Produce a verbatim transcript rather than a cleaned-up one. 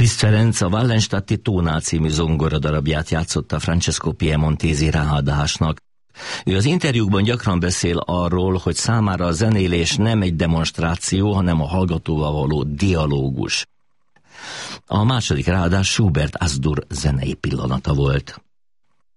Liszt Ferenc a Wallenstadti Tónál című zongoradarabját játszotta Francesco Piemontesi ráadásnak. Ő az interjúkban gyakran beszél arról, hogy számára a zenélés nem egy demonstráció, hanem a hallgatóval való dialógus. A második ráadás Schubert Asdur zenei pillanata volt.